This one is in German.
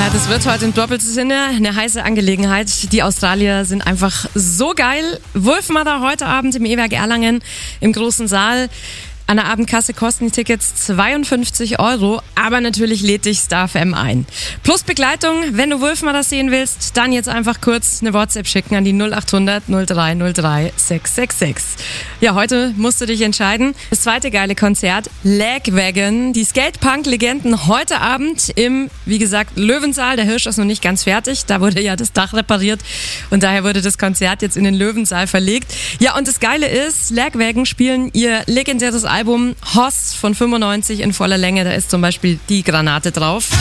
Ja, das wird heute im doppelten Sinne eine heiße Angelegenheit. Die Australier sind einfach so geil. Wolfmother heute Abend im E-Werk Erlangen im großen Saal. An der Abendkasse kosten die Tickets 52 €, aber natürlich lädt dich Star FM ein. Plus Begleitung, wenn du Wolfmother sehen willst, dann jetzt einfach kurz eine WhatsApp schicken an die 0800 0303 666. Ja, heute musst du dich entscheiden. Das zweite geile Konzert, Lagwagon, die Skatepunk-Legenden heute Abend im, wie gesagt, Löwensaal. Der Hirsch ist noch nicht ganz fertig, da wurde ja das Dach repariert und daher wurde das Konzert jetzt in den Löwensaal verlegt. Ja, und das Geile ist, Lagwagon spielen ihr legendäres Album Hoss von 95 in voller Länge. Da ist zum Beispiel die Granate drauf.